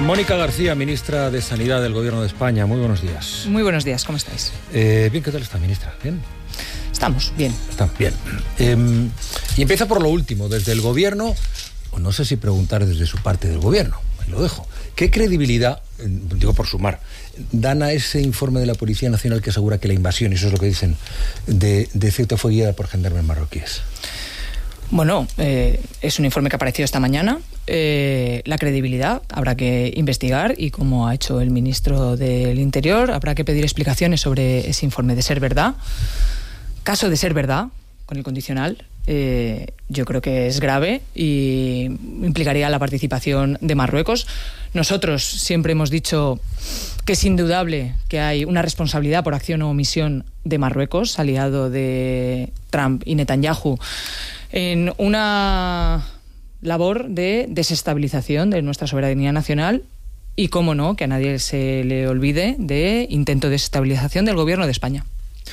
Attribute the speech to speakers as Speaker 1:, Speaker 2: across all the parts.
Speaker 1: Mónica García, ministra de Sanidad del Gobierno de España. Muy buenos días.
Speaker 2: Muy buenos días, ¿cómo estáis?
Speaker 1: Bien, ¿qué tal está, ministra? ¿Bien?
Speaker 2: Estamos, bien.
Speaker 1: Está bien. Y empieza por lo último, desde el Gobierno, o no sé si preguntar desde su parte del Gobierno, ahí lo dejo. ¿Qué credibilidad, digo por sumar, dan a ese informe de la Policía Nacional que asegura que la invasión, y eso es lo que dicen, de Ceuta fue guiada por gendarmes marroquíes?
Speaker 2: Bueno, es un informe que ha aparecido esta mañana. La credibilidad habrá que investigar y, como ha hecho el ministro del Interior, habrá que pedir explicaciones sobre ese informe. De ser verdad, caso de ser verdad, con el condicional, yo creo que es grave y implicaría la participación de Marruecos. Nosotros siempre hemos dicho que es indudable que hay una responsabilidad por acción o omisión de Marruecos, aliado de Trump y Netanyahu, en una labor de desestabilización de nuestra soberanía nacional y, cómo no, que a nadie se le olvide, de intento de desestabilización del Gobierno de España.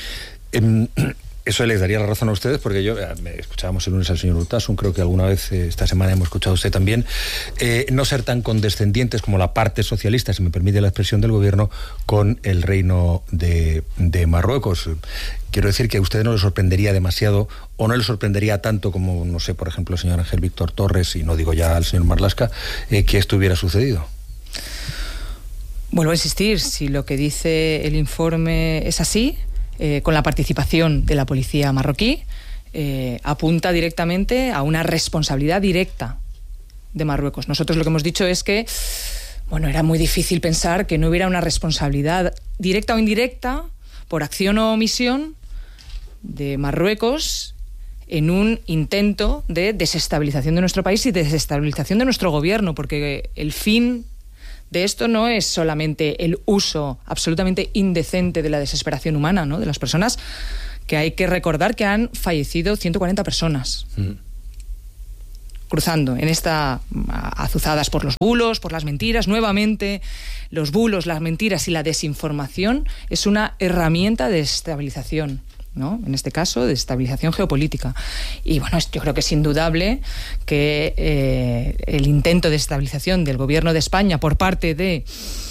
Speaker 1: Eso les daría la razón a ustedes, porque escuchábamos el lunes al señor Urtasun, creo que alguna vez esta semana hemos escuchado a usted también, no ser tan condescendientes como la parte socialista, si me permite la expresión del Gobierno, con el Reino de Marruecos. Quiero decir que a usted no le sorprendería demasiado, o no le sorprendería tanto como, no sé, por ejemplo, el señor Ángel Víctor Torres, y no digo ya al señor Marlaska, que esto hubiera sucedido.
Speaker 2: Vuelvo a insistir, si lo que dice el informe es así, con la participación de la policía marroquí, apunta directamente a una responsabilidad directa de Marruecos. Nosotros lo que hemos dicho es que, bueno, era muy difícil pensar que no hubiera una responsabilidad directa o indirecta, por acción o omisión, de Marruecos en un intento de desestabilización de nuestro país y de desestabilización de nuestro gobierno, porque el fin de esto no es solamente el uso absolutamente indecente de la desesperación humana, ¿no?, de las personas, que hay que recordar que han fallecido 140 personas cruzando en esta, azuzadas por los bulos, por las mentiras. Nuevamente, los bulos, las mentiras y la desinformación es una herramienta de desestabilización, ¿no?, en este caso, de estabilización geopolítica. Y bueno, yo creo que es indudable que el intento de estabilización del Gobierno de España por parte de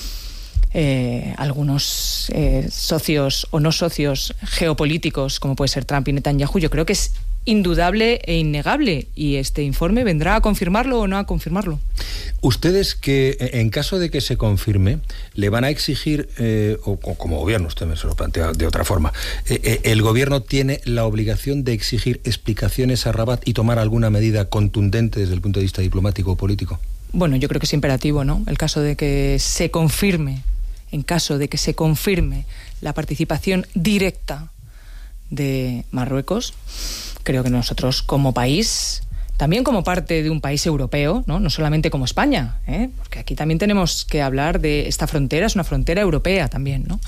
Speaker 2: algunos socios o no socios geopolíticos, como puede ser Trump y Netanyahu, yo creo que es indudable e innegable, y este informe vendrá a confirmarlo o no a confirmarlo.
Speaker 1: Ustedes, que en caso de que se confirme, le van a exigir, o como gobierno, usted me se lo plantea de otra forma, el gobierno tiene la obligación de exigir explicaciones a Rabat y tomar alguna medida contundente desde el punto de vista diplomático o político.
Speaker 2: Bueno, yo creo que es imperativo, ¿no?, el caso de que se confirme, en caso de que se confirme la participación directa de Marruecos. Creo que nosotros, como país, también como parte de un país europeo, no solamente como España, porque aquí también tenemos que hablar de esta frontera, es una frontera europea también, ¿no?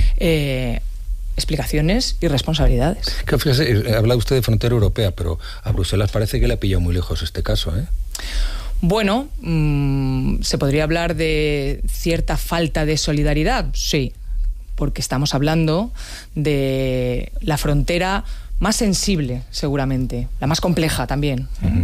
Speaker 2: Explicaciones y responsabilidades.
Speaker 1: Claro, fíjese, habla usted de frontera europea, pero a Bruselas parece que le ha pillado muy lejos este caso, ¿eh?
Speaker 2: Bueno, ¿se podría hablar de cierta falta de solidaridad? Sí, porque estamos hablando de la frontera más sensible, seguramente, la más compleja también,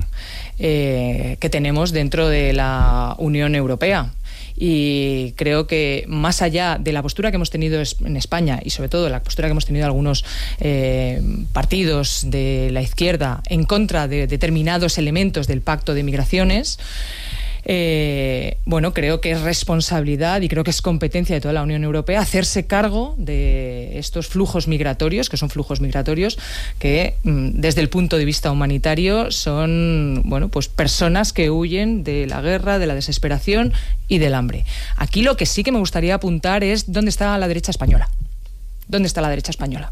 Speaker 2: que tenemos dentro de la Unión Europea. Y creo que, más allá de la postura que hemos tenido en España, y sobre todo la postura que hemos tenido algunos partidos de la izquierda en contra de determinados elementos del Pacto de Migraciones, bueno, creo que es responsabilidad y creo que es competencia de toda la Unión Europea hacerse cargo de estos flujos migratorios, que son flujos migratorios que, desde el punto de vista humanitario, son, bueno, pues personas que huyen de la guerra, de la desesperación y del hambre. Aquí lo que sí que me gustaría apuntar es dónde está la derecha española. ¿Dónde está la derecha española?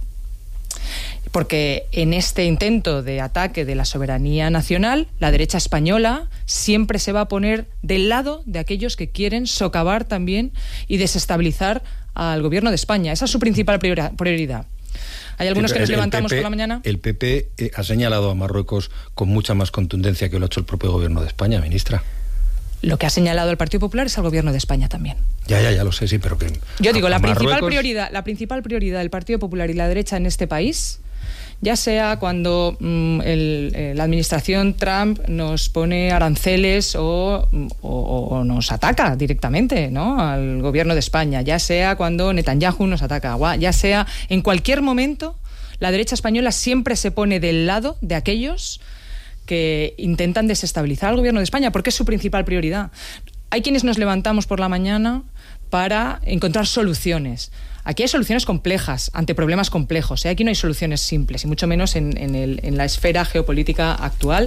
Speaker 2: Porque en este intento de ataque de la soberanía nacional, la derecha española siempre se va a poner del lado de aquellos que quieren socavar también y desestabilizar al Gobierno de España. Esa es su principal prioridad. Hay algunos que nos levantamos por la mañana.
Speaker 1: El PP ha señalado a Marruecos con mucha más contundencia que lo ha hecho el propio Gobierno de España, ministra.
Speaker 2: Lo que ha señalado el Partido Popular es al Gobierno de España también.
Speaker 1: Ya lo sé, sí, pero que...
Speaker 2: Yo digo, la principal prioridad del Partido Popular y la derecha en este país, ya sea cuando la administración Trump nos pone aranceles o nos ataca directamente, ¿no?, al gobierno de España, ya sea cuando Netanyahu nos ataca, ya sea en cualquier momento, la derecha española siempre se pone del lado de aquellos que intentan desestabilizar al gobierno de España, porque es su principal prioridad. Hay quienes nos levantamos por la mañana para encontrar soluciones. Aquí hay soluciones complejas ante problemas complejos, ¿eh? Aquí no hay soluciones simples, y mucho menos en la esfera geopolítica actual.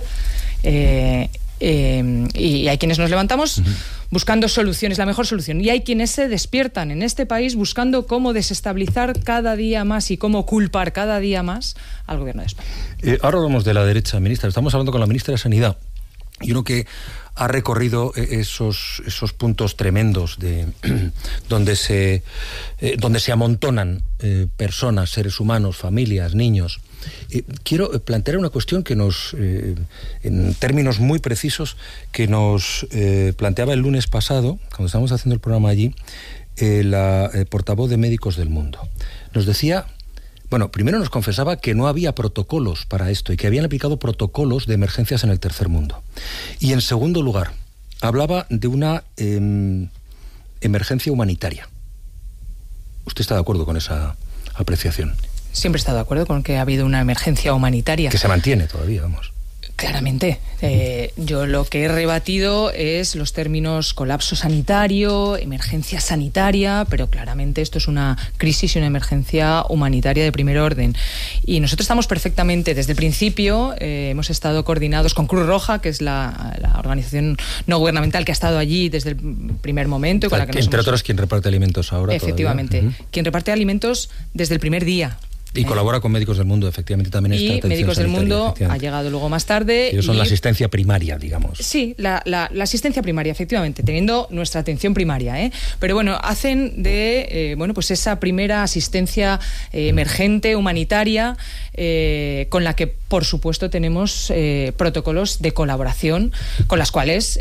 Speaker 2: Y hay quienes nos levantamos buscando soluciones, la mejor solución. Y hay quienes se despiertan en este país buscando cómo desestabilizar cada día más y cómo culpar cada día más al gobierno de España.
Speaker 1: Ahora hablamos de la derecha, ministra. Estamos hablando con la ministra de Sanidad. Y uno que ha recorrido esos puntos tremendos donde se amontonan personas, seres humanos, familias, niños. Quiero plantear una cuestión que en términos muy precisos, que nos planteaba el lunes pasado, cuando estábamos haciendo el programa allí, la portavoz de Médicos del Mundo. Nos decía, bueno, primero nos confesaba que no había protocolos para esto y que habían aplicado protocolos de emergencias en el tercer mundo. Y en segundo lugar, hablaba de una emergencia humanitaria. ¿Usted está de acuerdo con esa apreciación?
Speaker 2: Siempre he estado de acuerdo con que ha habido una emergencia humanitaria.
Speaker 1: Que se mantiene todavía, vamos.
Speaker 2: Claramente. Yo lo que he rebatido es los términos colapso sanitario, emergencia sanitaria, pero claramente esto es una crisis y una emergencia humanitaria de primer orden. Y nosotros estamos perfectamente, desde el principio, hemos estado coordinados con Cruz Roja, que es la organización no gubernamental que ha estado allí desde el primer momento. Y con la que
Speaker 1: entre otros, quien reparte alimentos ahora.
Speaker 2: Efectivamente. Quien reparte alimentos desde el primer día.
Speaker 1: Y colabora con Médicos del Mundo, efectivamente, también esta atención sanitaria. Y
Speaker 2: Médicos del Mundo ha llegado luego más tarde.
Speaker 1: Ellos son la asistencia primaria, digamos.
Speaker 2: Sí, la asistencia primaria, efectivamente, teniendo nuestra atención primaria, ¿eh? Pero bueno, hacen de pues esa primera asistencia emergente, humanitaria, con la que, por supuesto, tenemos protocolos de colaboración, con las cuales,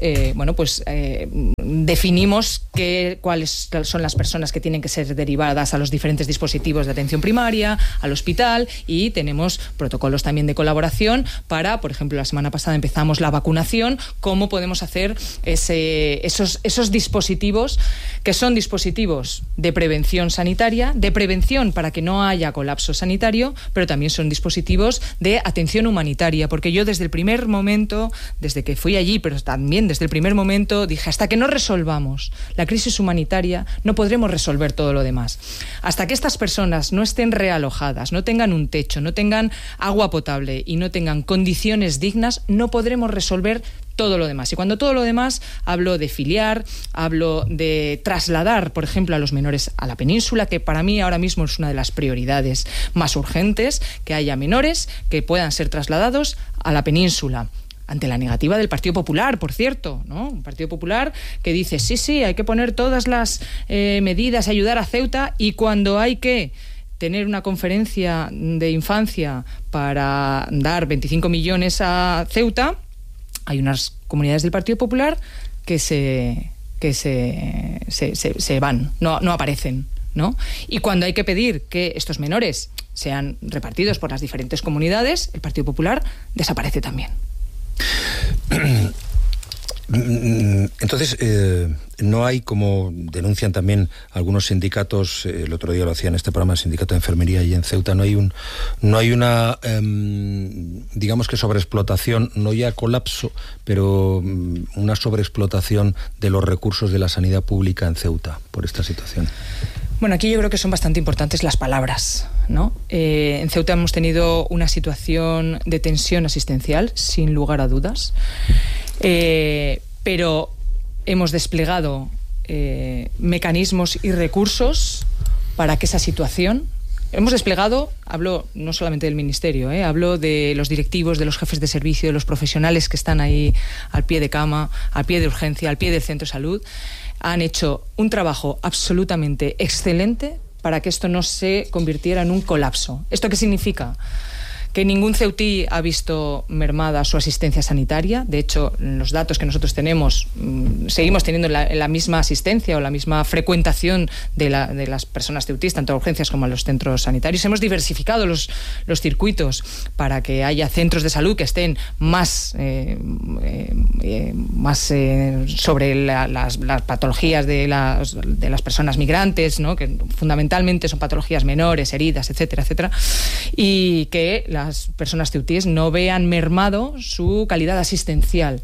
Speaker 2: definimos cuáles son las personas que tienen que ser derivadas a los diferentes dispositivos de atención primaria, al hospital, y tenemos protocolos también de colaboración para, por ejemplo, la semana pasada empezamos la vacunación, cómo podemos hacer esos dispositivos que son dispositivos de prevención sanitaria, de prevención para que no haya colapso sanitario, pero también son dispositivos de atención humanitaria, porque yo desde el primer momento, desde que fui allí, pero también desde el primer momento, dije, hasta que no resolvamos la crisis humanitaria, no podremos resolver todo lo demás. Hasta que estas personas no estén realojadas, no tengan un techo, no tengan agua potable y no tengan condiciones dignas, no podremos resolver todo lo demás. Y cuando todo lo demás, hablo de filiar, hablo de trasladar, por ejemplo, a los menores a la península, que para mí ahora mismo es una de las prioridades más urgentes, que haya menores que puedan ser trasladados a la península. Ante la negativa del Partido Popular, por cierto, ¿no? Un Partido Popular que dice, sí, hay que poner todas las medidas, ayudar a Ceuta, y cuando hay que tener una conferencia de infancia para dar 25 millones a Ceuta, hay unas comunidades del Partido Popular que se van, no aparecen, ¿no? Y cuando hay que pedir que estos menores sean repartidos por las diferentes comunidades, el Partido Popular desaparece también.
Speaker 1: Entonces, no hay, como denuncian también algunos sindicatos, el otro día lo hacía en este programa, el sindicato de enfermería y en Ceuta, no hay una, digamos que sobreexplotación, no ya colapso, pero una sobreexplotación de los recursos de la sanidad pública en Ceuta por esta situación.
Speaker 2: Bueno, aquí yo creo que son bastante importantes las palabras, ¿no? En Ceuta hemos tenido una situación de tensión asistencial, sin lugar a dudas, pero hemos desplegado mecanismos y recursos para que esa situación... Hemos desplegado, hablo no solamente del Ministerio, hablo de los directivos, de los jefes de servicio, de los profesionales que están ahí al pie de cama, al pie de urgencia, al pie del centro de salud. Han hecho un trabajo absolutamente excelente para que esto no se convirtiera en un colapso. ¿Esto qué significa? que ningún ceutí ha visto mermada su asistencia sanitaria. De hecho, en los datos que nosotros tenemos, seguimos teniendo la misma asistencia o la misma frecuentación de las personas ceutís, tanto a urgencias como a los centros sanitarios. Hemos diversificado los circuitos para que haya centros de salud que estén más sobre las patologías de las personas migrantes, ¿no? Que fundamentalmente son patologías menores, heridas, etcétera, etcétera, y que las personas ceutíes no vean mermado su calidad asistencial.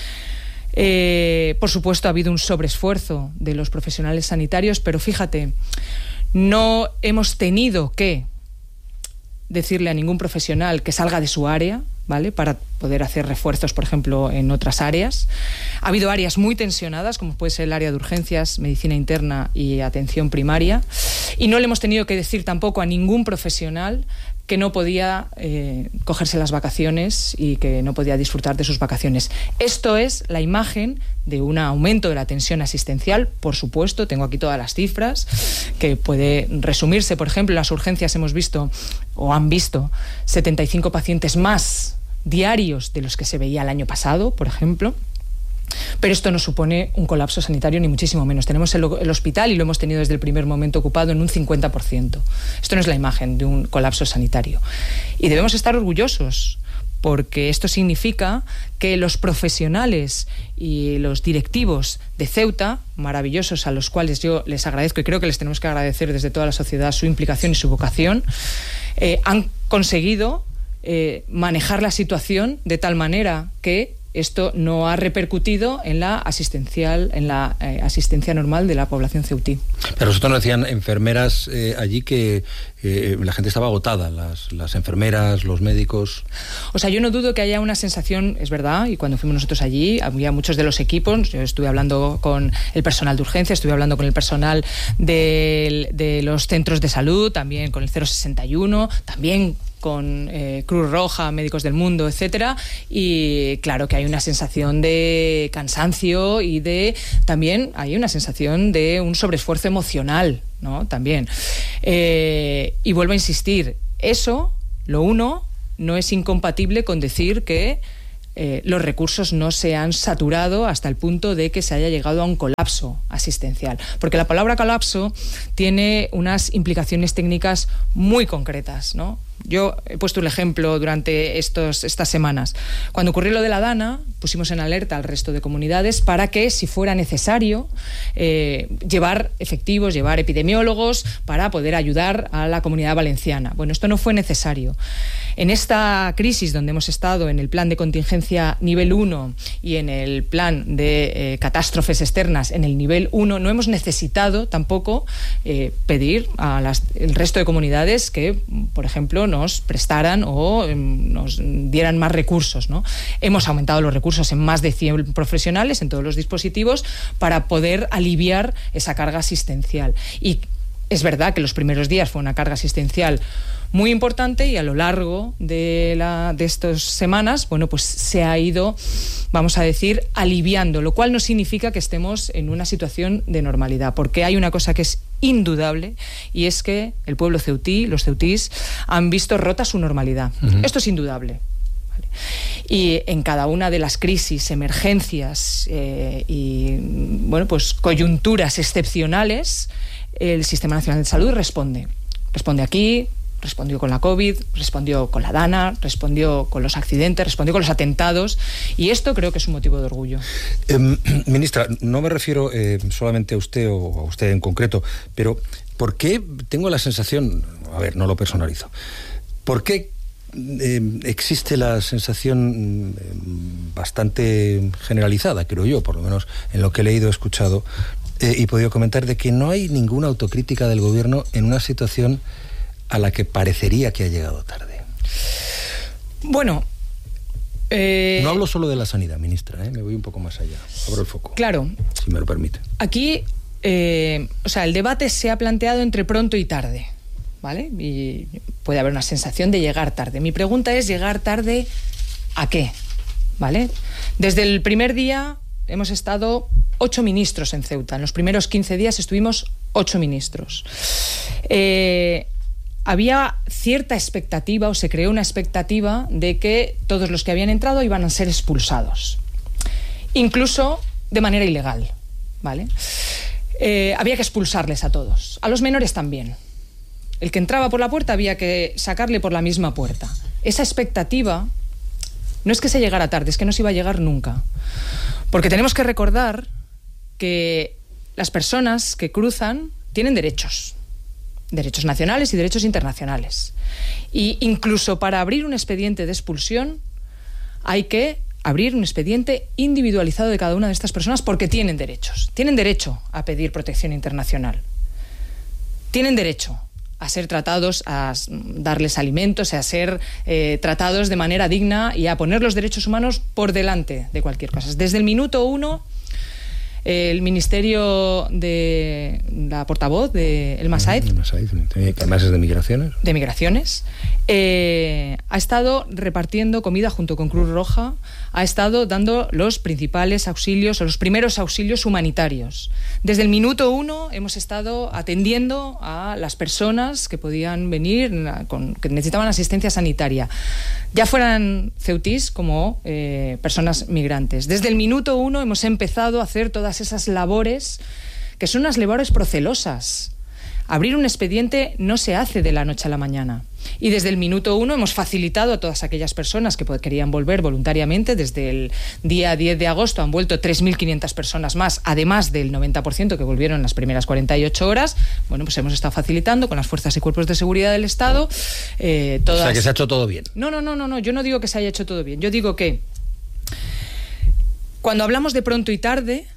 Speaker 2: Por supuesto, ha habido un sobreesfuerzo de los profesionales sanitarios, pero fíjate, no hemos tenido que decirle a ningún profesional que salga de su área, ¿vale?, para poder hacer refuerzos, por ejemplo, en otras áreas. Ha habido áreas muy tensionadas, como puede ser el área de urgencias, medicina interna y atención primaria, y no le hemos tenido que decir tampoco a ningún profesional que no podía cogerse las vacaciones y que no podía disfrutar de sus vacaciones. Esto es la imagen de un aumento de la tensión asistencial. Por supuesto, tengo aquí todas las cifras, que puede resumirse. Por ejemplo, en las urgencias hemos visto, o han visto, 75 pacientes más diarios de los que se veía el año pasado, por ejemplo. Pero esto no supone un colapso sanitario, ni muchísimo menos. Tenemos el hospital, y lo hemos tenido desde el primer momento, ocupado en un 50%. Esto no es la imagen de un colapso sanitario. Y debemos estar orgullosos, porque esto significa que los profesionales y los directivos de Ceuta, maravillosos, a los cuales yo les agradezco, y creo que les tenemos que agradecer desde toda la sociedad su implicación y su vocación, han conseguido manejar la situación de tal manera que esto no ha repercutido en la asistencia normal de la población ceutí.
Speaker 1: Pero nosotros nos decían enfermeras allí que la gente estaba agotada, las enfermeras, los médicos.
Speaker 2: O sea, yo no dudo que haya una sensación, es verdad, y cuando fuimos nosotros allí, había muchos de los equipos. Yo estuve hablando con el personal de urgencia, estuve hablando con el personal de los centros de salud, también con el 061, también con Cruz Roja, Médicos del Mundo, etcétera, y claro que hay una sensación de cansancio y también hay una sensación de un sobreesfuerzo emocional, ¿no? También. Y vuelvo a insistir, eso, lo uno, no es incompatible con decir que los recursos no se han saturado hasta el punto de que se haya llegado a un colapso asistencial. Porque la palabra colapso tiene unas implicaciones técnicas muy concretas, ¿no? Yo he puesto el ejemplo durante estas semanas. Cuando ocurrió lo de la Dana, pusimos en alerta al resto de comunidades para que, si fuera necesario, llevar efectivos, llevar epidemiólogos para poder ayudar a la comunidad valenciana. Bueno, esto no fue necesario. En esta crisis, donde hemos estado en el plan de contingencia nivel 1 y en el plan de catástrofes externas en el nivel 1, no hemos necesitado tampoco pedir al resto de comunidades que, por ejemplo, nos prestaran o nos dieran más recursos, ¿no? Hemos aumentado los recursos en más de 100 profesionales en todos los dispositivos para poder aliviar esa carga asistencial. Y es verdad que los primeros días fue una carga asistencial muy importante, y a lo largo de estas semanas, bueno, pues se ha ido, vamos a decir, aliviando, lo cual no significa que estemos en una situación de normalidad, porque hay una cosa que es indudable, y es que el pueblo ceutí, los ceutís, han visto rota su normalidad. Uh-huh. Esto es indudable. ¿Vale? Y en cada una de las crisis, emergencias y, bueno, pues coyunturas excepcionales, el Sistema Nacional de Salud responde. Responde aquí, respondió con la COVID, respondió con la Dana, respondió con los accidentes, respondió con los atentados, y esto creo que es un motivo de orgullo.
Speaker 1: Ministra, no me refiero solamente a usted o a usted en concreto, pero ¿por qué tengo la sensación, a ver, no lo personalizo, ¿por qué existe la sensación bastante generalizada, creo yo, por lo menos en lo que he leído, escuchado y podido comentar, de que no hay ninguna autocrítica del gobierno en una situación a la que parecería que ha llegado tarde?
Speaker 2: Bueno,
Speaker 1: no hablo solo de la sanidad, ministra, me voy un poco más allá, abro el foco.
Speaker 2: Claro.
Speaker 1: Si me lo permite.
Speaker 2: Aquí, o sea, el debate se ha planteado entre pronto y tarde, ¿vale? Y puede haber una sensación de llegar tarde. Mi pregunta es, ¿llegar tarde a qué? ¿Vale? Desde el primer día hemos estado 8 ministros en Ceuta. En los primeros 15 días estuvimos 8 ministros. había cierta expectativa, o se creó una expectativa, de que todos los que habían entrado iban a ser expulsados, incluso de manera ilegal, ¿vale? Había que expulsarles a todos, a los menores también. El que entraba por la puerta había que sacarle por la misma puerta. Esa expectativa no es que se llegara tarde, es que no se iba a llegar nunca. Porque tenemos que recordar que las personas que cruzan tienen derechos nacionales y derechos internacionales. Y incluso para abrir un expediente de expulsión hay que abrir un expediente individualizado de cada una de estas personas, porque tienen derechos. Tienen derecho a pedir protección internacional. Tienen derecho a ser tratados, a darles alimentos, a ser tratados de manera digna y a poner los derechos humanos por delante de cualquier cosa. Desde el minuto 1, el Ministerio de la portavoz de Elma Saez,
Speaker 1: que además es de Migraciones,
Speaker 2: ha estado repartiendo comida junto con Cruz Roja, ha estado dando los principales auxilios, o los primeros auxilios humanitarios. Desde el minuto 1 hemos estado atendiendo a las personas que podían venir, que necesitaban asistencia sanitaria, ya fueran ceutís como personas migrantes. Desde el minuto 1 hemos empezado a hacer todas esas labores, que son unas labores procelosas. Abrir un expediente no se hace de la noche a la mañana. Y desde el minuto 1 hemos facilitado a todas aquellas personas que querían volver voluntariamente. Desde el día 10 de agosto han vuelto 3.500 personas más, además del 90% que volvieron en las primeras 48 horas. Bueno, pues hemos estado facilitando con las fuerzas y cuerpos de seguridad del Estado.
Speaker 1: O sea, que se ha hecho todo bien.
Speaker 2: No, yo no digo que se haya hecho todo bien. Yo digo que cuando hablamos de pronto y tarde,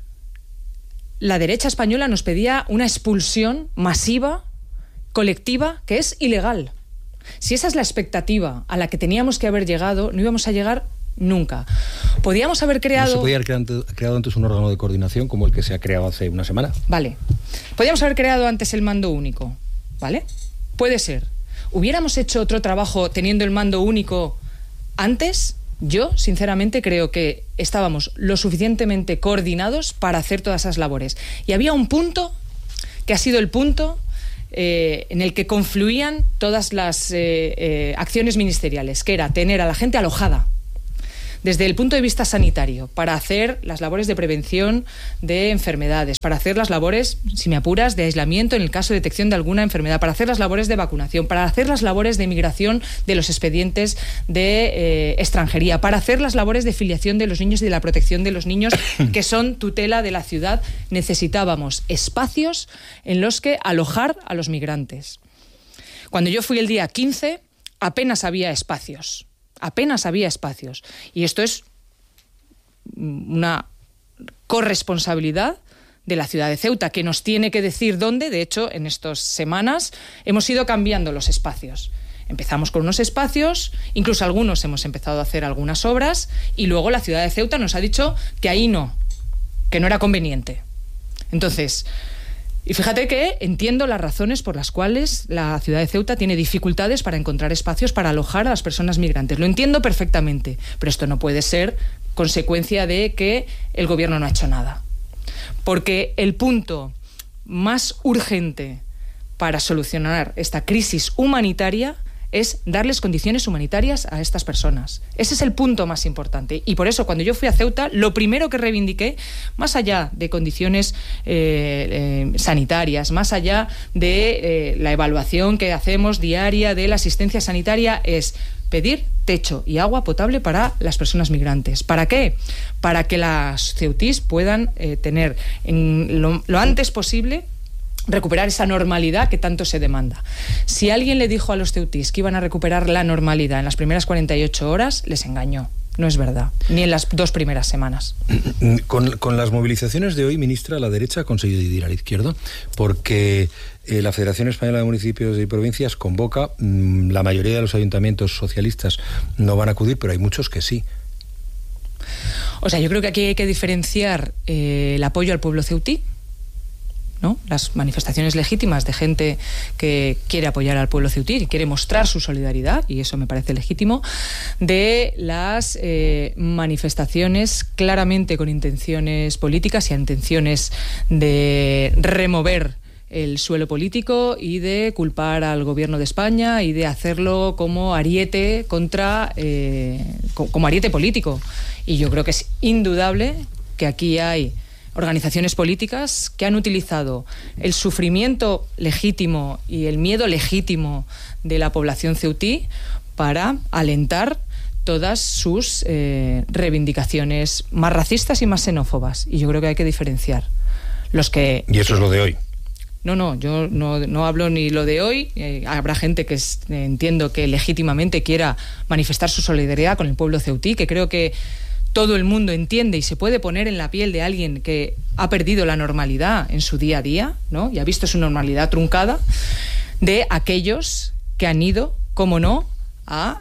Speaker 2: la derecha española nos pedía una expulsión masiva, colectiva, que es ilegal. Si esa es la expectativa a la que teníamos que haber llegado, no íbamos a llegar nunca. Podíamos haber creado...
Speaker 1: ¿No se podía haber creado antes un órgano de coordinación como el que se ha creado hace una semana?
Speaker 2: Vale. Podíamos haber creado antes el mando único, ¿vale? Puede ser. ¿Hubiéramos hecho otro trabajo teniendo el mando único antes? Yo, sinceramente, creo que estábamos lo suficientemente coordinados para hacer todas esas labores. Y había un punto que ha sido el punto en el que confluían todas las acciones ministeriales, que era tener a la gente alojada desde el punto de vista sanitario, para hacer las labores de prevención de enfermedades, para hacer las labores, si me apuras, de aislamiento en el caso de detección de alguna enfermedad, para hacer las labores de vacunación, para hacer las labores de migración de los expedientes de extranjería, para hacer las labores de filiación de los niños y de la protección de los niños, que son tutela de la ciudad. Necesitábamos espacios en los que alojar a los migrantes. Cuando yo fui el día 15, apenas había espacios. Y esto es una corresponsabilidad de la ciudad de Ceuta, que nos tiene que decir dónde. De hecho, en estas semanas hemos ido cambiando los espacios. Empezamos con unos espacios, incluso algunos hemos empezado a hacer algunas obras, y luego la ciudad de Ceuta nos ha dicho que ahí no, que no era conveniente. Entonces, y fíjate que entiendo las razones por las cuales la ciudad de Ceuta tiene dificultades para encontrar espacios para alojar a las personas migrantes. Lo entiendo perfectamente, pero esto no puede ser consecuencia de que el gobierno no ha hecho nada. Porque el punto más urgente para solucionar esta crisis humanitaria es darles condiciones humanitarias a estas personas. Ese es el punto más importante. Y por eso, cuando yo fui a Ceuta, lo primero que reivindiqué, más allá de condiciones sanitarias, más allá de la evaluación que hacemos diaria de la asistencia sanitaria, es pedir techo y agua potable para las personas migrantes. ¿Para qué? Para que las ceutís puedan tener lo antes posible, recuperar esa normalidad que tanto se demanda. Si alguien le dijo a los ceutís que iban a recuperar la normalidad en las primeras 48 horas, les engañó. No es verdad, ni en las 2 primeras semanas.
Speaker 1: Con las movilizaciones de hoy, ministra, la derecha ha conseguido dividir al izquierdo, porque la Federación Española de Municipios y Provincias convoca, la mayoría de los ayuntamientos socialistas no van a acudir, pero hay muchos que sí.
Speaker 2: O sea, yo creo que aquí hay que diferenciar el apoyo al pueblo ceutí, ¿no? Las manifestaciones legítimas de gente que quiere apoyar al pueblo ceutí, que quiere mostrar su solidaridad, y eso me parece legítimo, de las manifestaciones claramente con intenciones políticas y intenciones de remover el suelo político y de culpar al gobierno de España y de hacerlo como ariete como ariete político. Y yo creo que es indudable que aquí hay organizaciones políticas que han utilizado el sufrimiento legítimo y el miedo legítimo de la población ceutí para alentar todas sus reivindicaciones más racistas y más xenófobas. Y yo creo que hay que diferenciar.
Speaker 1: Y eso es lo de hoy.
Speaker 2: No, yo no hablo ni lo de hoy. Habrá gente que entiendo que legítimamente quiera manifestar su solidaridad con el pueblo ceutí, que creo que todo el mundo entiende y se puede poner en la piel de alguien que ha perdido la normalidad en su día a día, ¿no? Y ha visto su normalidad truncada, de aquellos que han ido, cómo no, a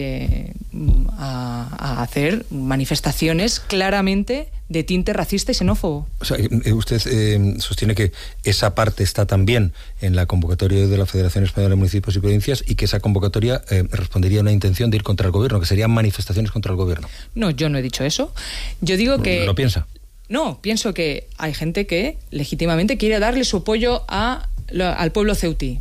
Speaker 2: hacer manifestaciones claramente de tinte racista y xenófobo.
Speaker 1: O sea, usted sostiene que esa parte está también en la convocatoria de la Federación Española de Municipios y Provincias y que esa convocatoria respondería a una intención de ir contra el gobierno, que serían manifestaciones contra el gobierno.
Speaker 2: No, yo no he dicho eso. Yo digo que...
Speaker 1: ¿Lo piensa?
Speaker 2: No, pienso que hay gente que legítimamente quiere darle su apoyo al pueblo ceutí,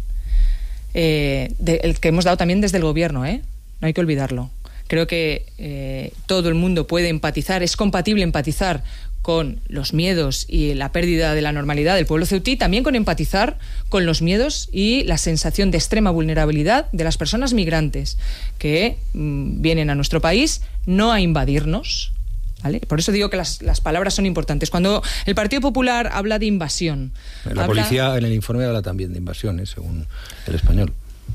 Speaker 2: el que hemos dado también desde el gobierno, no hay que olvidarlo. Creo que todo el mundo puede empatizar, es compatible empatizar con los miedos y la pérdida de la normalidad del pueblo ceutí, también con empatizar con los miedos y la sensación de extrema vulnerabilidad de las personas migrantes que vienen a nuestro país no a invadirnos, ¿vale? Por eso digo que las palabras son importantes. Cuando el Partido Popular habla de invasión...
Speaker 1: Policía en el informe habla también de invasión, según El Español.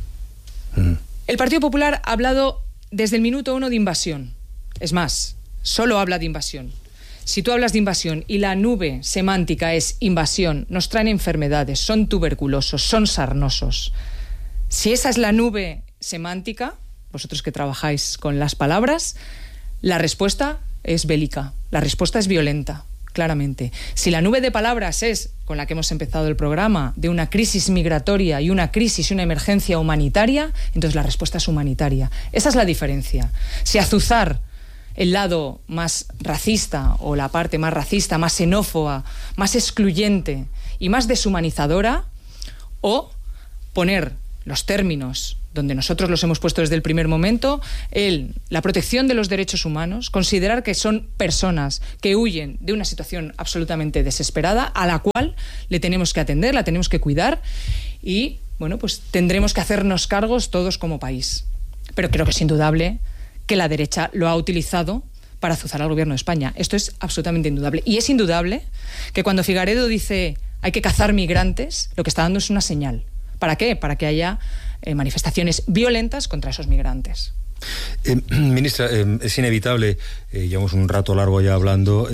Speaker 2: El Partido Popular ha hablado desde el minuto 1 de invasión. Es más, solo habla de invasión. Si tú hablas de invasión y la nube semántica es invasión, nos traen enfermedades, son tuberculosos, son sarnosos. Si esa es la nube semántica, vosotros que trabajáis con las palabras, la respuesta es bélica, la respuesta es violenta, claramente. Si la nube de palabras es, con la que hemos empezado el programa, de una crisis migratoria y una crisis y una emergencia humanitaria, entonces la respuesta es humanitaria. Esa es la diferencia. Si azuzar el lado más racista o la parte más racista, más xenófoba, más excluyente y más deshumanizadora, o poner los términos donde nosotros los hemos puesto desde el primer momento, la protección de los derechos humanos, considerar que son personas que huyen de una situación absolutamente desesperada, a la cual le tenemos que atender, la tenemos que cuidar y, bueno, pues tendremos que hacernos cargos todos como país. Pero creo que es indudable que la derecha lo ha utilizado para azuzar al gobierno de España. Esto es absolutamente indudable. Y es indudable que cuando Figaredo dice hay que cazar migrantes, lo que está dando es una señal. ¿Para qué? Para que haya manifestaciones violentas contra esos migrantes.
Speaker 1: Ministra, es inevitable, llevamos un rato largo ya hablando,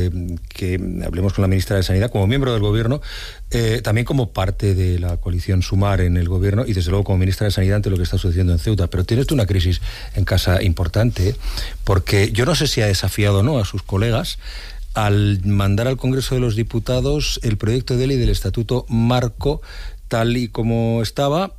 Speaker 1: que hablemos con la ministra de Sanidad como miembro del gobierno, también como parte de la coalición Sumar en el gobierno y desde luego como ministra de Sanidad ante lo que está sucediendo en Ceuta. Pero tienes tú una crisis en casa importante, porque yo no sé si ha desafiado o no a sus colegas al mandar al Congreso de los Diputados el proyecto de ley del Estatuto Marco tal y como estaba,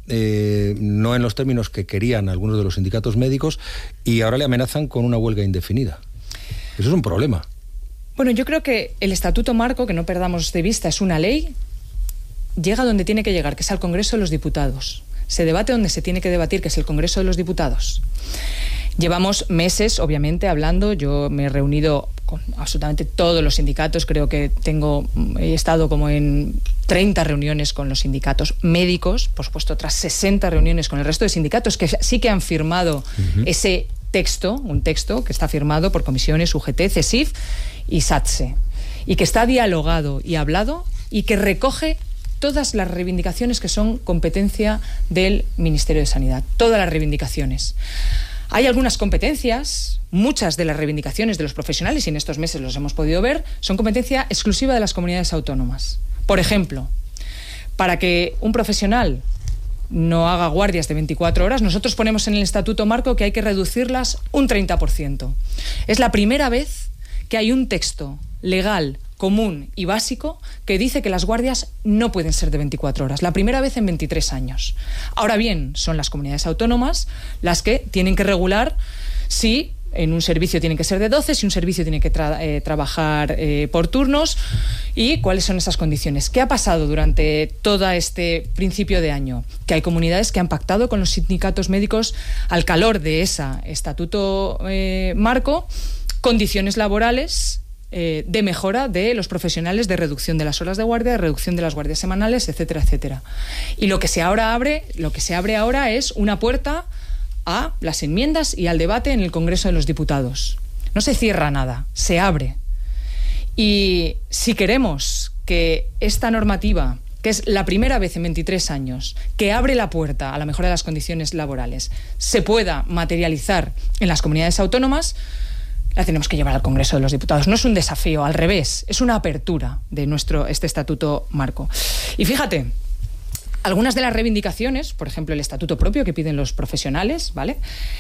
Speaker 1: no en los términos que querían algunos de los sindicatos médicos, y ahora le amenazan con una huelga indefinida. Eso es un problema.
Speaker 2: Bueno, yo creo que el Estatuto Marco, que no perdamos de vista, es una ley, llega donde tiene que llegar, que es al Congreso de los Diputados. Se debate donde se tiene que debatir, que es el Congreso de los Diputados. Llevamos meses, obviamente, hablando. Yo me he reunido con absolutamente todos los sindicatos. Creo que he estado como en 30 reuniones con los sindicatos médicos, por supuesto otras 60 reuniones con el resto de sindicatos que sí que han firmado ese texto, un texto que está firmado por comisiones UGT, CESIF y SATSE, y que está dialogado y hablado y que recoge todas las reivindicaciones que son competencia del Ministerio de Sanidad, todas las reivindicaciones. Hay algunas competencias, muchas de las reivindicaciones de los profesionales, y en estos meses los hemos podido ver, son competencia exclusiva de las comunidades autónomas. Por ejemplo, para que un profesional no haga guardias de 24 horas, nosotros ponemos en el Estatuto Marco que hay que reducirlas un 30%. Es la primera vez que hay un texto legal, común y básico que dice que las guardias no pueden ser de 24 horas. La primera vez en 23 años. Ahora bien, son las comunidades autónomas las que tienen que regular si en un servicio tienen que ser de 12, si un servicio tiene que trabajar por turnos, y cuáles son esas condiciones. ¿Qué ha pasado durante todo este principio de año? Que hay comunidades que han pactado con los sindicatos médicos, al calor de ese estatuto marco, condiciones laborales de mejora de los profesionales, de reducción de las horas de guardia, de reducción de las guardias semanales, etcétera, etcétera. Y lo que se abre ahora es una puerta a las enmiendas y al debate en el Congreso de los Diputados. No se cierra nada, se abre. Y si queremos que esta normativa, que es la primera vez en 23 años que abre la puerta a la mejora de las condiciones laborales, se pueda materializar en las comunidades autónomas, la tenemos que llevar al Congreso de los Diputados. No es un desafío, al revés, es una apertura de este estatuto marco. Y fíjate, algunas de las reivindicaciones, por ejemplo, el estatuto propio que piden los profesionales, ¿vale?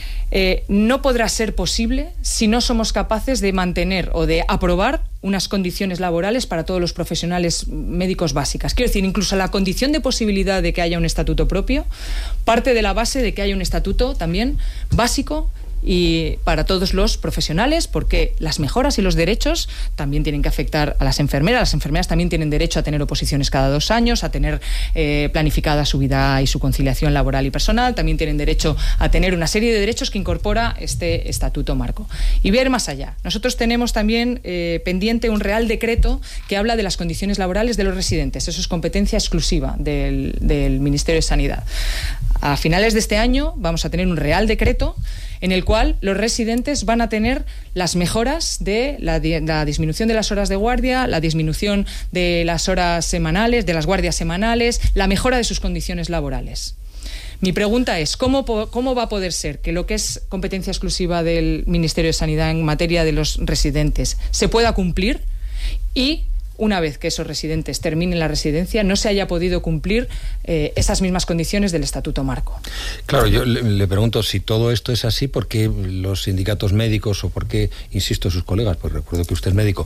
Speaker 2: No podrá ser posible si no somos capaces de mantener o de aprobar unas condiciones laborales para todos los profesionales médicos básicas. Quiero decir, incluso la condición de posibilidad de que haya un estatuto propio parte de la base de que haya un estatuto también básico y para todos los profesionales, porque las mejoras y los derechos también tienen que afectar a las enfermeras. Las enfermeras también tienen derecho a tener oposiciones cada 2 años, a tener planificada su vida y su conciliación laboral y personal, también tienen derecho a tener una serie de derechos que incorpora este estatuto marco. Y ver más allá. Nosotros tenemos también pendiente un Real Decreto que habla de las condiciones laborales de los residentes. Eso es competencia exclusiva del Ministerio de Sanidad. A finales de este año vamos a tener un Real Decreto en el cual los residentes van a tener las mejoras de la disminución de las horas de guardia, la disminución de las horas semanales, de las guardias semanales, la mejora de sus condiciones laborales. Mi pregunta es, ¿cómo va a poder ser que lo que es competencia exclusiva del Ministerio de Sanidad en materia de los residentes se pueda cumplir y una vez que esos residentes terminen la residencia, no se haya podido cumplir esas mismas condiciones del Estatuto Marco?
Speaker 1: Claro, yo le pregunto si todo esto es así, ¿por qué los sindicatos médicos o por qué, insisto, sus colegas, pues recuerdo que usted es médico,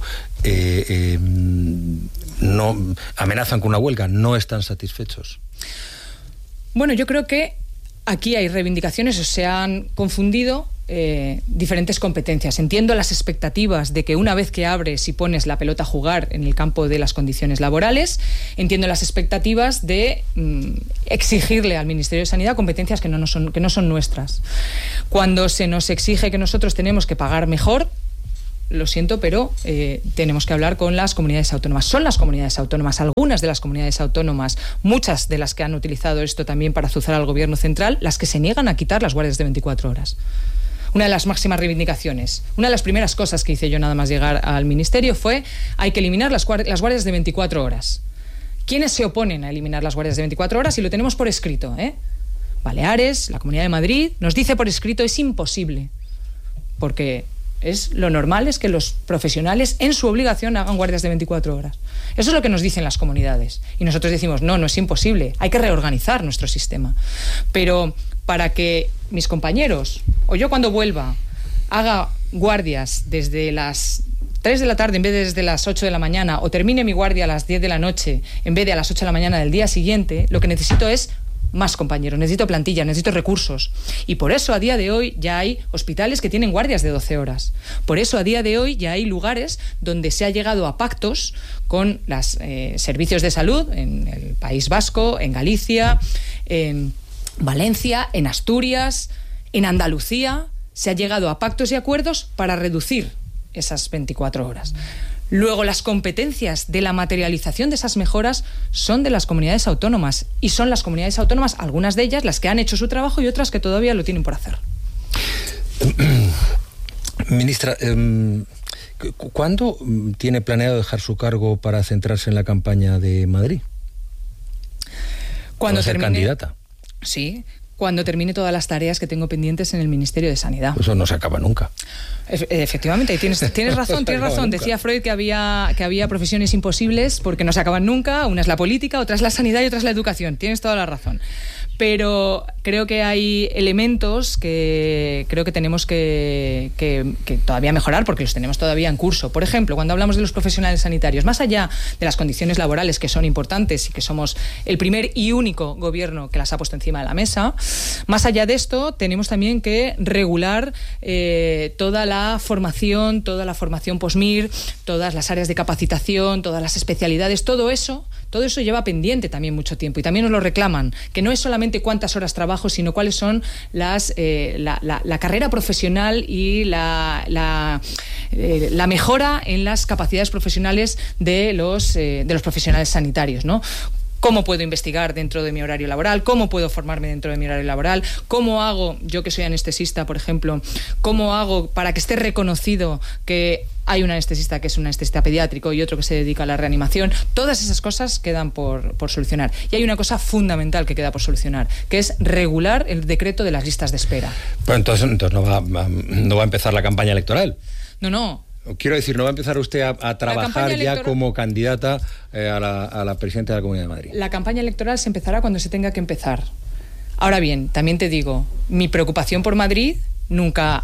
Speaker 1: no amenazan con una huelga, no están satisfechos?
Speaker 2: Bueno, yo creo que aquí hay reivindicaciones, o se han confundido diferentes competencias. Entiendo las expectativas de que una vez que abres y pones la pelota a jugar en el campo de las condiciones laborales, entiendo las expectativas de exigirle al Ministerio de Sanidad competencias que no son nuestras. Cuando se nos exige que nosotros tenemos que pagar mejor, lo siento, pero tenemos que hablar con las comunidades autónomas. Son las comunidades autónomas, algunas de las comunidades autónomas, muchas de las que han utilizado esto también para azuzar al gobierno central, las que se niegan a quitar las guardias de 24 horas. Una de las máximas reivindicaciones, una de las primeras cosas que hice yo nada más llegar al ministerio fue: hay que eliminar las guardias de 24 horas. ¿Quiénes se oponen a eliminar las guardias de 24 horas? Y lo tenemos por escrito, Baleares, la Comunidad de Madrid, nos dice por escrito: es imposible, porque lo normal es que los profesionales en su obligación hagan guardias de 24 horas. Eso es lo que nos dicen las comunidades. Y nosotros decimos, no es imposible, hay que reorganizar nuestro sistema. Pero para que mis compañeros, o yo cuando vuelva, haga guardias desde las 3 de la tarde en vez de desde las 8 de la mañana, o termine mi guardia a las 10 de la noche en vez de a las 8 de la mañana del día siguiente, lo que necesito es más compañeros, necesito plantilla, necesito recursos. Y por eso a día de hoy ya hay hospitales que tienen guardias de 12 horas. Por eso a día de hoy ya hay lugares donde se ha llegado a pactos con los servicios de salud en el País Vasco, en Galicia, en Valencia, en Asturias, en Andalucía. Se ha llegado a pactos y acuerdos para reducir esas 24 horas. Luego, las competencias de la materialización de esas mejoras son de las comunidades autónomas, y son las comunidades autónomas, algunas de ellas, las que han hecho su trabajo y otras que todavía lo tienen por hacer.
Speaker 1: Ministra, ¿cuándo tiene planeado dejar su cargo para centrarse en la campaña de Madrid?
Speaker 2: Cuando
Speaker 1: ser candidata.
Speaker 2: Sí, cuando termine todas las tareas que tengo pendientes en el Ministerio de Sanidad.
Speaker 1: Eso no se acaba nunca.
Speaker 2: Efectivamente, tienes razón. Decía Freud que había profesiones imposibles porque no se acaban nunca. Una es la política, otra es la sanidad y otra es la educación. Tienes toda la razón. Pero creo que hay elementos que creo que tenemos que todavía mejorar, porque los tenemos todavía en curso. Por ejemplo, cuando hablamos de los profesionales sanitarios, más allá de las condiciones laborales, que son importantes y que somos el primer y único gobierno que las ha puesto encima de la mesa, más allá de esto tenemos también que regular toda la formación post-MIR, todas las áreas de capacitación, todas las especialidades, todo eso lleva pendiente también mucho tiempo y también nos lo reclaman, que no es solamente cuántas horas trabajo, sino cuáles son la carrera profesional y la mejora en las capacidades profesionales de los profesionales sanitarios, ¿no? ¿Cómo puedo investigar dentro de mi horario laboral? ¿Cómo puedo formarme dentro de mi horario laboral? ¿Cómo hago, yo que soy anestesista, por ejemplo, cómo hago para que esté reconocido que hay un anestesista que es un anestesista pediátrico y otro que se dedica a la reanimación? Todas esas cosas quedan por solucionar. Y hay una cosa fundamental que queda por solucionar, que es regular el decreto de las listas de espera.
Speaker 1: Pero entonces no va a empezar la campaña electoral.
Speaker 2: No.
Speaker 1: Quiero decir, ¿no va a empezar usted a trabajar ya como candidata a la presidenta de la Comunidad de Madrid?
Speaker 2: La campaña electoral se empezará cuando se tenga que empezar. Ahora bien, también te digo, mi preocupación por Madrid nunca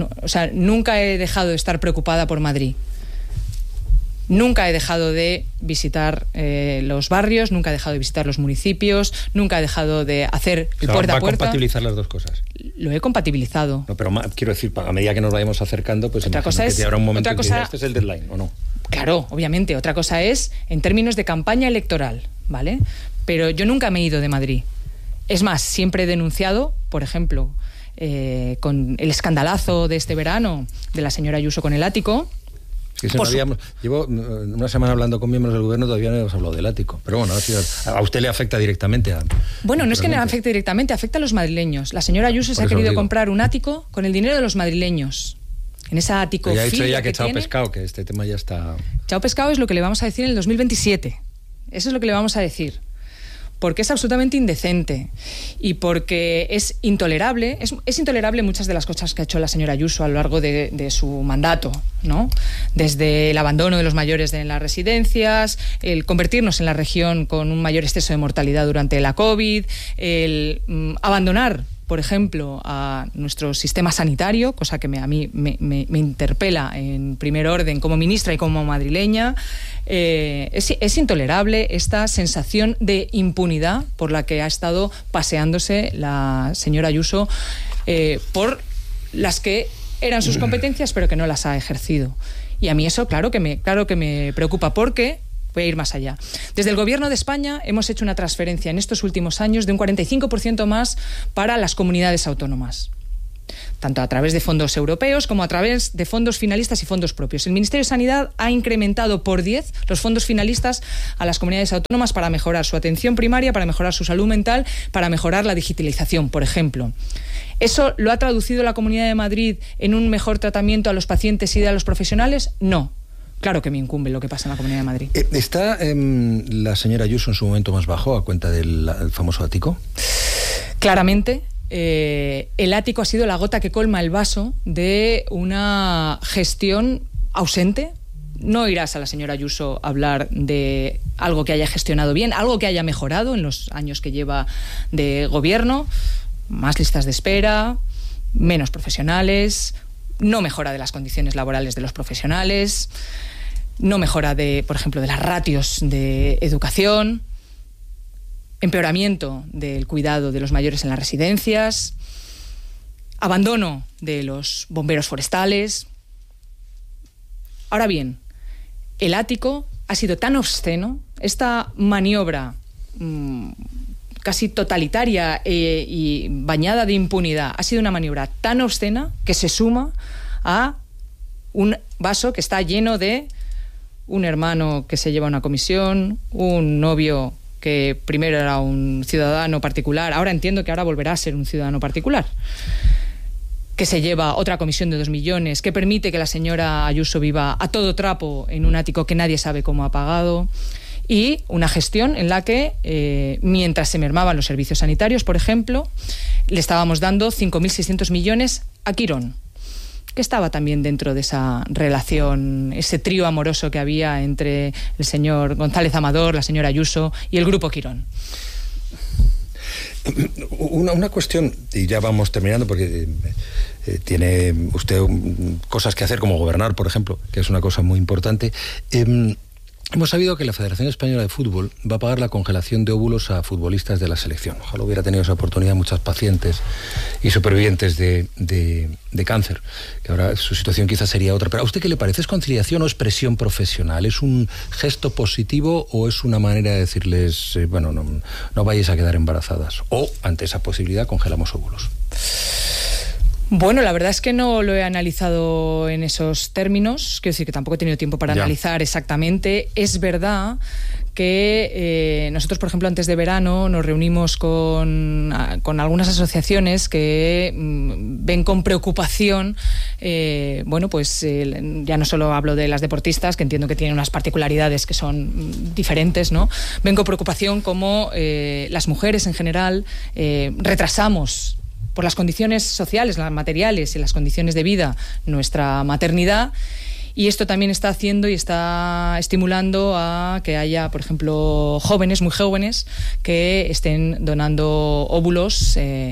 Speaker 2: he dejado de estar preocupada por Madrid. Nunca he dejado de visitar los barrios, nunca he dejado de visitar los municipios, nunca he dejado de hacer el puerta a puerta.
Speaker 1: ¿Va a compatibilizar las dos cosas?
Speaker 2: Lo he compatibilizado.
Speaker 1: No, pero quiero decir, a medida que nos vayamos acercando, pues
Speaker 2: otra cosa es,
Speaker 1: habrá un momento en que este es el deadline, ¿o no?
Speaker 2: Claro, obviamente. Otra cosa es en términos de campaña electoral, ¿vale? Pero yo nunca me he ido de Madrid. Es más, siempre he denunciado, por ejemplo, con el escandalazo de este verano de la señora Ayuso con el ático.
Speaker 1: Sí, llevo una semana hablando con miembros del gobierno, todavía no hemos hablado del ático. Pero bueno, a usted le afecta directamente.
Speaker 2: Bueno, no es que le afecte directamente, afecta a los madrileños. La señora Ayuso se ha querido comprar un ático con el dinero de los madrileños. En esa ático
Speaker 1: ya ha dicho ella que chao pescado, que este tema ya está...
Speaker 2: Chao pescado es lo que le vamos a decir en el 2027. Eso es lo que le vamos a decir. Porque es absolutamente indecente y porque es intolerable. Es intolerable muchas de las cosas que ha hecho la señora Ayuso a lo largo de su mandato, ¿no? Desde el abandono de los mayores en las residencias, el convertirnos en la región con un mayor exceso de mortalidad durante la COVID, el abandonar, por ejemplo, a nuestro sistema sanitario, cosa que a mí me interpela en primer orden como ministra y como madrileña. Es intolerable esta sensación de impunidad por la que ha estado paseándose la señora Ayuso, por las que eran sus competencias pero que no las ha ejercido. Y a mí eso claro que me preocupa, porque voy a ir más allá. Desde el Gobierno de España hemos hecho una transferencia en estos últimos años de un 45% más para las comunidades autónomas, tanto a través de fondos europeos como a través de fondos finalistas y fondos propios. El Ministerio de Sanidad ha incrementado por 10 los fondos finalistas a las comunidades autónomas para mejorar su atención primaria, para mejorar su salud mental, para mejorar la digitalización, por ejemplo. ¿Eso lo ha traducido la Comunidad de Madrid en un mejor tratamiento a los pacientes y a los profesionales? No. Claro que me incumbe lo que pasa en la Comunidad de Madrid.
Speaker 1: ¿Está la señora Ayuso en su momento más bajo a cuenta del famoso ático?
Speaker 2: Claramente. El ático ha sido la gota que colma el vaso de una gestión ausente. No irás a la señora Ayuso a hablar de algo que haya gestionado bien, algo que haya mejorado en los años que lleva de gobierno. Más listas de espera, menos profesionales, no mejora de las condiciones laborales de los profesionales, no mejora por ejemplo, de las ratios de educación, empeoramiento del cuidado de los mayores en las residencias, abandono de los bomberos forestales. Ahora bien, el ático ha sido tan obsceno, esta maniobra casi totalitaria y bañada de impunidad, ha sido una maniobra tan obscena que se suma a un vaso que está lleno de un hermano que se lleva una comisión, un novio que primero era un ciudadano particular, ahora entiendo que ahora volverá a ser un ciudadano particular, que se lleva otra comisión de 2 millones, que permite que la señora Ayuso viva a todo trapo en un ático que nadie sabe cómo ha pagado, y una gestión en la que, mientras se mermaban los servicios sanitarios, por ejemplo, le estábamos dando 5.600 millones a Quirón, que estaba también dentro de esa relación, ese trío amoroso que había entre el señor González Amador, la señora Ayuso y el Grupo Quirón.
Speaker 1: Una cuestión, y ya vamos terminando porque tiene usted cosas que hacer como gobernar, por ejemplo, que es una cosa muy importante. Hemos sabido que la Federación Española de Fútbol va a pagar la congelación de óvulos a futbolistas de la selección. Ojalá hubiera tenido esa oportunidad muchas pacientes y supervivientes de cáncer, que ahora su situación quizás sería otra. Pero ¿a usted qué le parece? ¿Es conciliación o es presión profesional? ¿Es un gesto positivo o es una manera de decirles, no vayáis a quedar embarazadas? O, ante esa posibilidad, congelamos óvulos.
Speaker 2: Bueno, la verdad es que no lo he analizado en esos términos, quiero decir que tampoco he tenido tiempo para analizar exactamente. Es verdad que nosotros, por ejemplo, antes de verano nos reunimos con algunas asociaciones que ven con preocupación, ya no solo hablo de las deportistas, que entiendo que tienen unas particularidades que son diferentes, ¿no? Ven con preocupación cómo las mujeres en general retrasamos, por las condiciones sociales, las materiales y las condiciones de vida, nuestra maternidad. Y esto también está haciendo y está estimulando a que haya, por ejemplo, jóvenes, muy jóvenes, que estén donando óvulos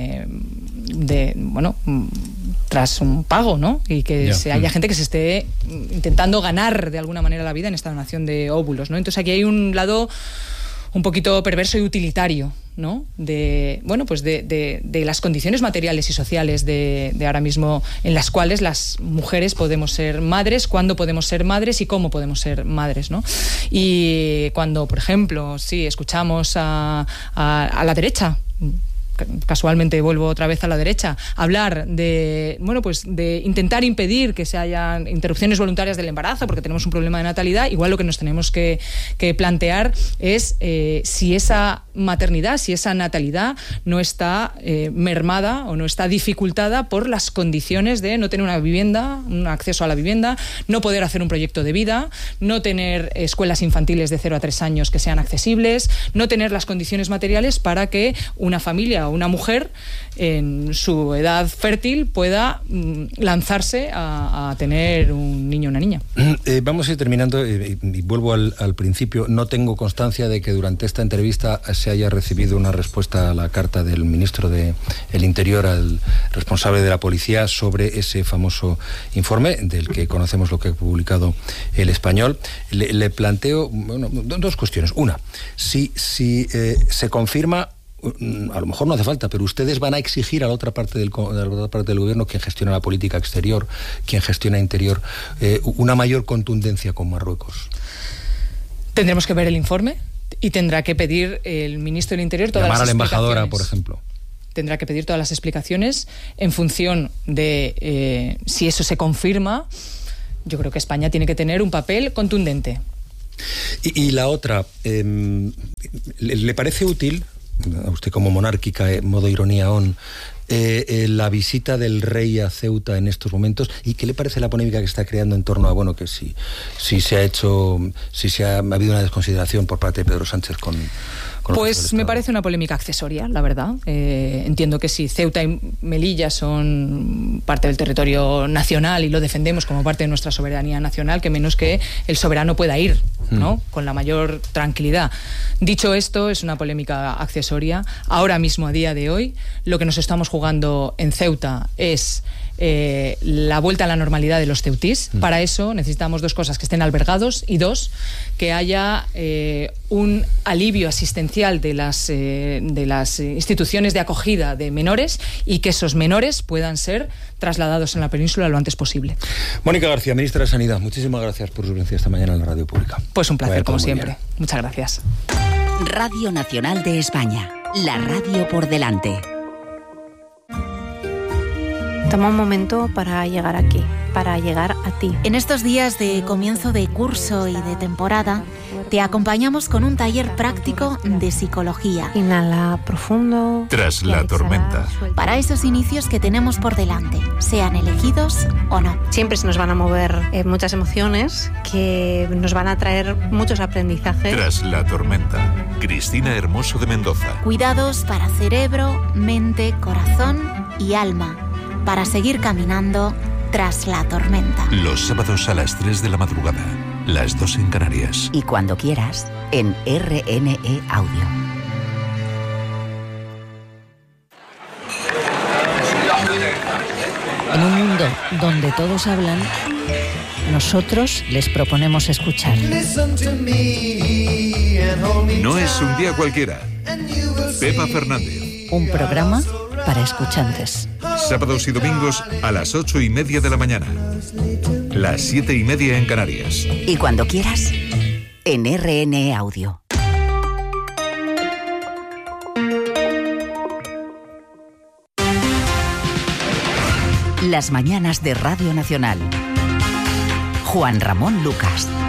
Speaker 2: tras un pago, ¿no? Y que haya gente que se esté intentando ganar de alguna manera la vida en esta donación de óvulos, ¿no? Entonces aquí hay un lado un poquito perverso y utilitario, ¿no? De las condiciones materiales y sociales de ahora mismo, en las cuales las mujeres podemos ser madres, cuándo podemos ser madres y cómo podemos ser madres, ¿no? Y cuando, por ejemplo, escuchamos a la derecha, casualmente vuelvo otra vez a la derecha, hablar de intentar impedir que se hayan interrupciones voluntarias del embarazo porque tenemos un problema de natalidad, igual lo que nos tenemos que plantear es si esa maternidad, si esa natalidad no está mermada o no está dificultada por las condiciones de no tener una vivienda, un acceso a la vivienda, no poder hacer un proyecto de vida, no tener escuelas infantiles de 0 a 3 años que sean accesibles, no tener las condiciones materiales para que una familia o una mujer en su edad fértil pueda lanzarse a tener un niño o una niña.
Speaker 1: Vamos a ir terminando y vuelvo al principio. No tengo constancia de que durante esta entrevista se haya recibido una respuesta a la carta del ministro del Interior al responsable de la policía sobre ese famoso informe del que conocemos lo que ha publicado El Español. Le planteo dos cuestiones. Una, si se confirma, a lo mejor no hace falta, pero ustedes van a exigir a la otra parte del gobierno, quien gestiona la política exterior, quien gestiona interior, una mayor contundencia con Marruecos.
Speaker 2: Tendremos que ver el informe y tendrá que pedir el ministro del Interior todas las explicaciones.
Speaker 1: Llamar a la embajadora, por ejemplo.
Speaker 2: Tendrá que pedir todas las explicaciones en función de si eso se confirma. Yo creo que España tiene que tener un papel contundente.
Speaker 1: Y la otra, ¿le parece útil a usted como monárquica, modo ironía la visita del rey a Ceuta en estos momentos? ¿Y qué le parece la polémica que está creando en torno a que si ha habido una desconsideración por parte de Pedro Sánchez con
Speaker 2: pues me parece una polémica accesoria, la verdad. Entiendo que si Ceuta y Melilla son parte del territorio nacional y lo defendemos como parte de nuestra soberanía nacional, que menos que el soberano pueda ir, ¿no? Con la mayor tranquilidad. Dicho esto, es una polémica accesoria. Ahora mismo, a día de hoy, lo que nos estamos jugando en Ceuta es la vuelta a la normalidad de los ceutís. Para eso necesitamos dos cosas: que estén albergados, y dos, que haya un alivio asistencial de las instituciones de acogida de menores, y que esos menores puedan ser trasladados en la península lo antes posible.
Speaker 1: Mónica García, ministra de Sanidad, muchísimas gracias por su presencia esta mañana en la radio pública.
Speaker 2: Pues un placer, como siempre. Muchas gracias.
Speaker 3: Radio Nacional de España, la radio por delante.
Speaker 4: Toma un momento para llegar aquí, para llegar a ti.
Speaker 5: En estos días de comienzo de curso y de temporada, te acompañamos con un taller práctico de psicología.
Speaker 4: Inhala profundo.
Speaker 6: Tras la tormenta.
Speaker 5: Para esos inicios que tenemos por delante, sean elegidos o no.
Speaker 4: Siempre se nos van a mover muchas emociones que nos van a traer muchos aprendizajes.
Speaker 6: Tras la tormenta. Cristina Hermoso de Mendoza.
Speaker 5: Cuidados para cerebro, mente, corazón y alma, para seguir caminando tras la tormenta.
Speaker 6: Los sábados a las 3 de la madrugada, las 2 en Canarias.
Speaker 3: Y cuando quieras, en RNE Audio.
Speaker 7: donde todos hablan, nosotros les proponemos escuchar.
Speaker 6: No es un día cualquiera. Pepa Fernández.
Speaker 7: Un programa para escuchantes.
Speaker 6: Sábados y domingos a las 8:30 de la mañana. Las 7:30 en Canarias.
Speaker 3: Y cuando quieras, en RN Audio. Las mañanas de Radio Nacional. Juan Ramón Lucas.